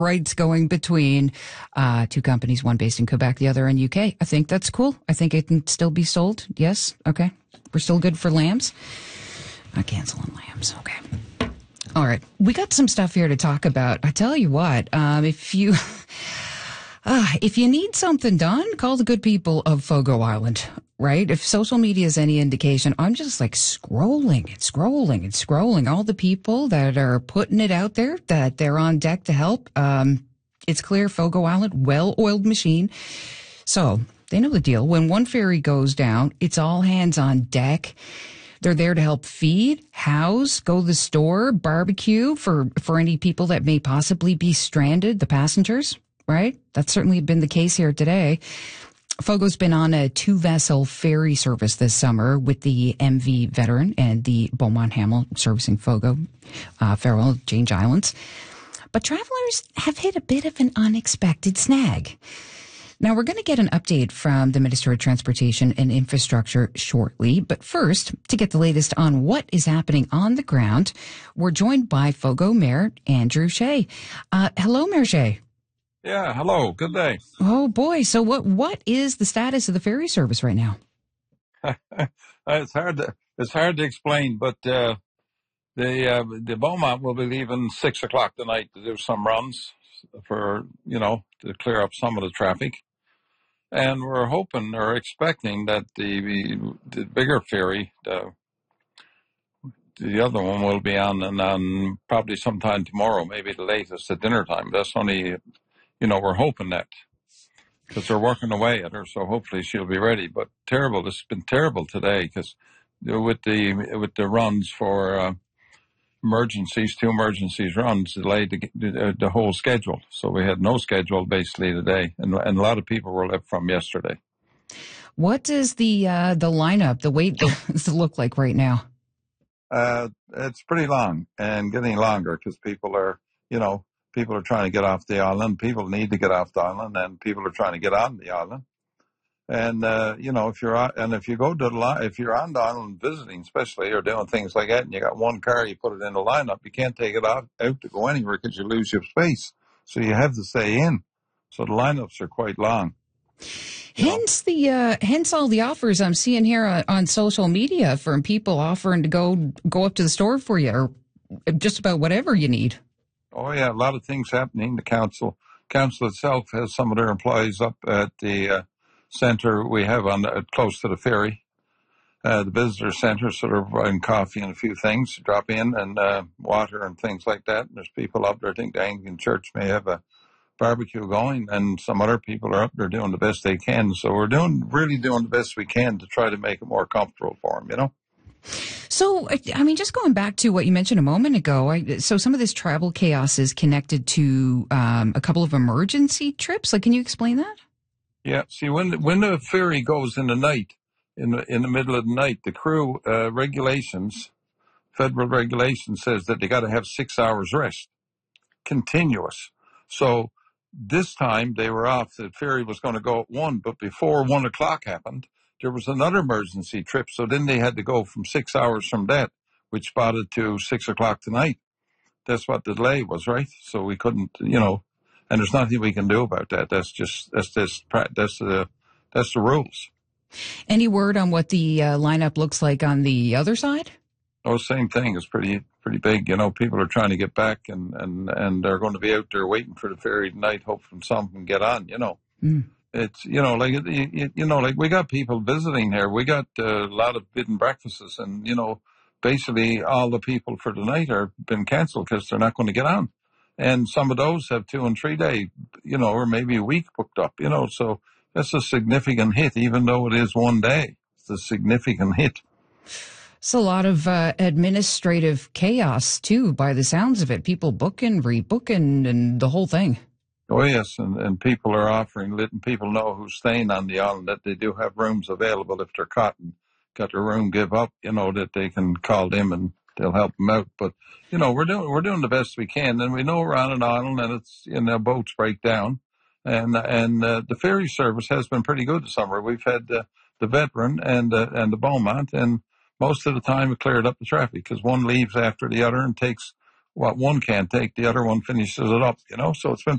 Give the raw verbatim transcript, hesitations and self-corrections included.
rights going between uh, two companies, one based in Quebec, the other in U K. I think that's cool. I think it can still be sold. Yes. Okay. We're still good for lambs. Not canceling lambs. Okay. All right. We got some stuff here to talk about. I tell you what, um, if you... Uh, if you need something done, call the good people of Fogo Island, right? If social media is any indication, I'm just like scrolling and scrolling and scrolling. All the people that are putting it out there, that they're on deck to help. Um, it's clear Fogo Island, well-oiled machine. So they know the deal. When one ferry goes down, it's all hands on deck. They're there to help feed, house, go to the store, barbecue for, for any people that may possibly be stranded, the passengers. Right? That's certainly been the case here today. Fogo's been on a two-vessel ferry service this summer with the M V Veteran and the Beaumont Hamel servicing Fogo, uh, Farewell, Change Islands. But travelers have hit a bit of an unexpected snag. Now, we're going to get an update from the Minister of Transportation and Infrastructure shortly. But first, to get the latest on what is happening on the ground, we're joined by Fogo Mayor Andrew Shea. Uh, hello, Mayor Shea. Yeah, hello. Good day. Oh, boy. So what what is the status of the ferry service right now? it's hard to it's hard to explain, but uh, the uh, the Beaumont will be leaving six o'clock tonight to do some runs for, you know, to clear up some of the traffic. And we're hoping or expecting that the the bigger ferry, the, the other one will be on, and on probably sometime tomorrow, maybe the latest at dinner time. That's only... You know, we're hoping that because they're working away at her, so hopefully she'll be ready. But terrible, it's been terrible today because with the with the runs for uh, emergencies, two emergencies runs delayed the, the, the whole schedule. So we had no schedule basically today, and, and a lot of people were left from yesterday. What does the uh, the lineup, the wait look like right now? Uh, it's pretty long and getting longer because people are, you know. People are trying to get off the island. People need to get off the island, and people are trying to get on the island. And uh, you know, if you're on, and if you go to the line, if you're on the island visiting, especially or doing things like that, and you got one car, you put it in the lineup. You can't take it out, out to go anywhere because you lose your space. So you have to stay in. So the lineups are quite long. Hence know? the uh, hence all the offers I'm seeing here on, on social media from people offering to go go up to the store for you or just about whatever you need. Oh, yeah, a lot of things happening. The council council itself has some of their employees up at the uh, center we have on the, close to the ferry, uh, the visitor center, so they're providing coffee and a few things to drop in and uh, water and things like that. And there's people up there. I think the Anglican Church may have a barbecue going, and some other people are up there doing the best they can. So we're doing really doing the best we can to try to make it more comfortable for them, you know. So, I mean, just going back to what you mentioned a moment ago, I, so some of this travel chaos is connected to um, a couple of emergency trips. Like, can you explain that? Yeah. See, when the, when the ferry goes in the night, in the in the middle of the night, the crew uh, regulations, federal regulation says that they got to have six hours rest, continuous. So this time they were off. The ferry was going to go at one, but before one o'clock happened, there was another emergency trip, so then they had to go from six hours from that, which spotted to six o'clock tonight. That's what the delay was, right? So we couldn't, you know, and there's nothing we can do about that. That's just that's just that's the that's the rules. Any word on what the uh, lineup looks like on the other side? Oh, same thing. It's pretty pretty big. You know, people are trying to get back, and and and they're going to be out there waiting for the ferry tonight, hoping some can get on. You know. Mm. It's, you know, like, you, you know, like we got people visiting here. We got uh, a lot of bed and breakfasts, and, you know, basically all the people for tonight are been canceled because they're not going to get on. And some of those have two and three day, you know, or maybe a week booked up, you know, so that's a significant hit, even though it is one day. It's a significant hit. It's a lot of uh, administrative chaos, too, by the sounds of it. People booking, rebooking, and the whole thing. Oh, yes, and, and people are offering, letting people know who's staying on the island that they do have rooms available if they're caught and got their room give up, you know, that they can call them and they'll help them out. But, you know, we're doing we're doing the best we can, and we know we're on an island and it's, you know, boats break down. And and uh, the ferry service has been pretty good this summer. We've had uh, the Veteran and, uh, and the Beaumont, and most of the time it cleared up the traffic because one leaves after the other and takes what one can't take, the other one finishes it up, you know, so it's been